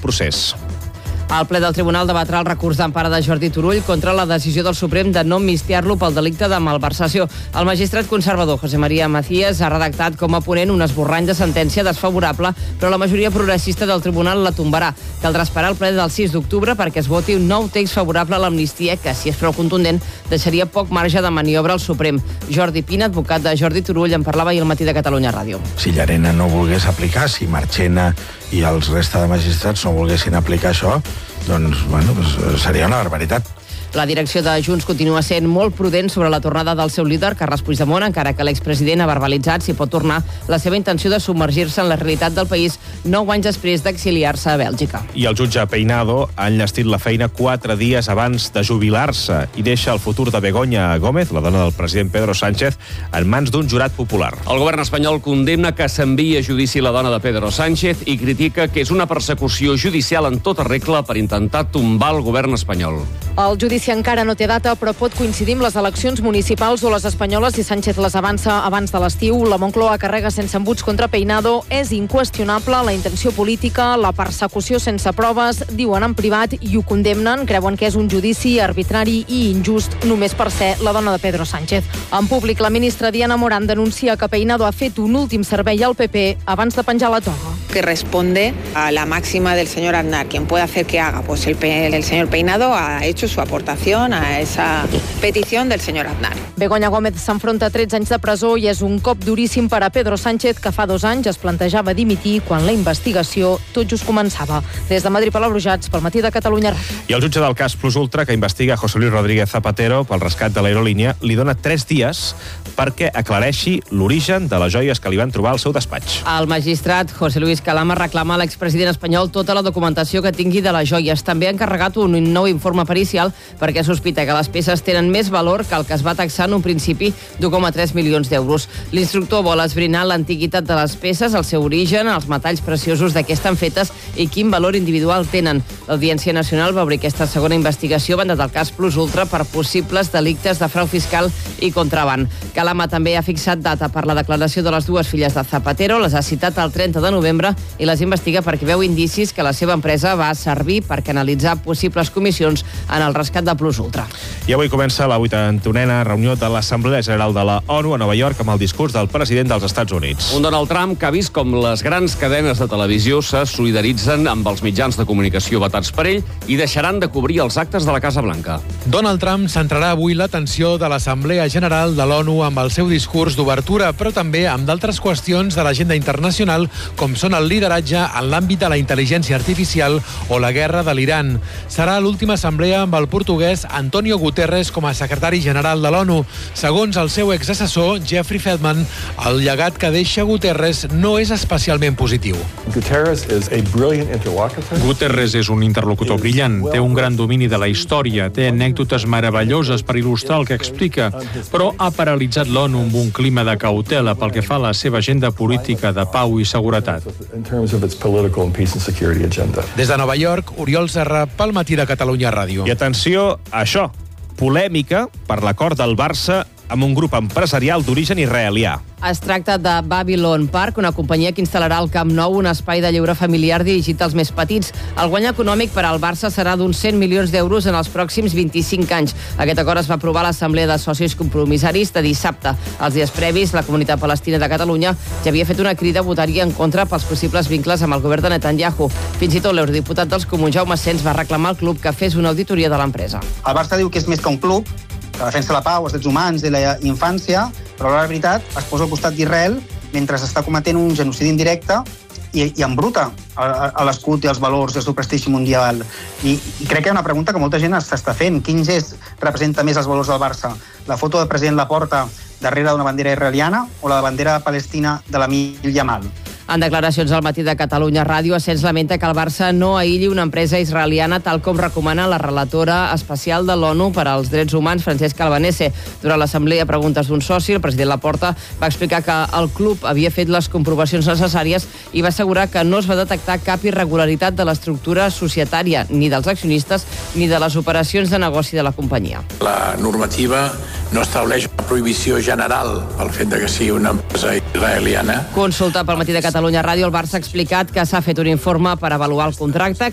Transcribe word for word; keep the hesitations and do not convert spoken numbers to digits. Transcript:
procés. El ple del Tribunal debatrà el recurs d'empara de Jordi Turull contra la decisió del Suprem de no amnistiar-lo pel delicte de malversació. El magistrat conservador José María Macías ha redactat com a ponent un esborrany de sentència desfavorable, però la majoria progressista del Tribunal la tombarà. Caldrà esperar el ple del sis d'octubre perquè es voti un nou text favorable a l'amnistia que, si és prou contundent, deixaria poc marge de maniobra al Suprem. Jordi Pina, advocat de Jordi Turull, en parlava ahir al Matí de Catalunya Ràdio. Si Llarena no volgués aplicar, si Marchena i els resta de magistrats no volguessin aplicar això, doncs, bueno, doncs seria una barbaritat. La direcció de Junts continua sent molt prudent sobre la tornada del seu líder, Carles Puigdemont, encara que l'expresident ha verbalitzat si pot tornar la seva intenció de submergir-se en la realitat del país nou anys després d'exiliar-se a Bèlgica. I el jutge Peinado ha enllestit la feina quatre dies abans de jubilar-se i deixa el futur de Begoña Gómez, la dona del president Pedro Sánchez, en mans d'un jurat popular. El govern espanyol condemna que s'enviï a judici la dona de Pedro Sánchez i critica que és una persecució judicial en tota regla per intentar tombar el govern espanyol. El judici encara no té data, però pot coincidir amb les eleccions municipals o les espanyoles i Sánchez les avança abans de l'estiu. La Moncloa carrega sense embuts contra Peinado. És inqüestionable la intenció política, la persecució sense proves, diuen en privat i ho condemnen. Creuen que és un judici arbitrari i injust només per ser la dona de Pedro Sánchez. En públic, la ministra Diana Morán denuncia que Peinado ha fet un últim servei al P P abans de penjar la toga. Que responde a la máxima del señor Aznar. Quien puede hacer que haga, pues el, el señor Peinado ha hecho su aportación a esa petición del señor Aznar. Begoña Gómez s'enfronta a tretze anys de presó i és un cop duríssim per a Pedro Sánchez, que fa dos anys es plantejava dimitir quan la investigació tot just començava. Des de Madrid, Palabrujats, pel Matí de Catalunya Ràdio. I el jutge del cas Plus Ultra, que investiga José Luis Rodríguez Zapatero pel rescat de l'aerolínia, li dona tres dies perquè aclareixi l'origen de les joies que li van trobar al seu despatx. El magistrat José Luis Calama reclama a l'expresident espanyol tota la documentació que tingui de les joies. També ha encarregat un nou informe pericial perquè sospita que les peces tenen més valor que el que es va taxar en un principi d'un coma tres milions d'euros. L'instructor vol esbrinar l'antiguitat de les peces, el seu origen, els metalls preciosos de què estan fetes i quin valor individual tenen. L'Audiència Nacional va obrir aquesta segona investigació bandat del cas Plus Ultra per possibles delictes de frau fiscal i contraban. Calama també ha fixat data per la declaració de les dues filles de Zapatero, les ha citat el trenta de novembre i les investiga perquè veu indicis que la seva empresa va servir per canalitzar possibles comissions en el rescat de Plus Ultra. I avui comença la vuitantonena reunió de l'Assemblea General de la ONU a Nova York amb el discurs del president dels Estats Units. Un Donald Trump que ha vist com les grans cadenes de televisió se solidaritzen amb els mitjans de comunicació vetats per ell i deixaran de cobrir els actes de la Casa Blanca. Donald Trump centrarà avui l'atenció de l'Assemblea General de l'ONU amb el seu discurs d'obertura, però també amb d'altres qüestions de l'agenda internacional, com són el lideratge en l'àmbit de la intel·ligència artificial o la guerra de l'Iran. Serà l'última assemblea amb el portuguès Antonio Guterres com a secretari general de l'ONU. Segons el seu exassessor, Jeffrey Feltman, el llegat que deixa Guterres no és especialment positiu. Guterres is a brilliant interlocutor. Guterres és un interlocutor brillant, té un gran domini de la història, té anècdotes meravelloses per il·lustrar el que explica, però ha paralitzat l'ONU amb un clima de cautela pel que fa a la seva agenda política de pau i seguretat. Des de Nova York, Oriol Serra, pel Matí de Catalunya Ràdio. I atenció a això, polèmica per l'acord del Barça amb un grup empresarial d'origen israelià. Es tracta de Babylon Park, una companyia que instal·larà al Camp Nou un espai de lleure familiar dirigit als més petits. El guany econòmic per al Barça serà d'uns cent milions d'euros en els pròxims vint-i-cinc anys. Aquest acord es va aprovar a l'Assemblea de Socis Compromissaris de dissabte. Els dies previs, la Comunitat Palestina de Catalunya ja havia fet una crida a votar-hi en contra pels possibles vincles amb el govern de Netanyahu. Fins i tot l'eurodiputat dels Comuns, Jaume Sens, va reclamar al club que fes una auditoria de l'empresa. El Barça diu que és més que un club, que defensa la pau, els drets humans i la infància, però a la veritat es posa al costat d'Israel mentre s'està cometent un genocidi indirecte i, i embruta a, a l'escut i els valors i el seu prestigi mundial. I, I crec que hi ha una pregunta que molta gent s'està fent. Quin gest representa més els valors del Barça? La foto del president Laporta darrere d'una bandera israeliana o la bandera palestina de l'Amil Yamal? En declaracions al Matí de Catalunya Ràdio, Asens lamenta que el Barça no aïlli una empresa israeliana tal com recomana la relatora especial de l'ONU per als drets humans, Francesca Albanese. Durant l'assemblea preguntes d'un soci, el president Laporta va explicar que el club havia fet les comprovacions necessàries i va assegurar que no es va detectar cap irregularitat de l'estructura societària, ni dels accionistes, ni de les operacions de negoci de la companyia. La normativa no estableix una prohibició general pel fet de que sigui una empresa israeliana. Consulta pel Matí de Catalunya Ràdio, el Barça ha explicat que s'ha fet un informe per avaluar el contracte,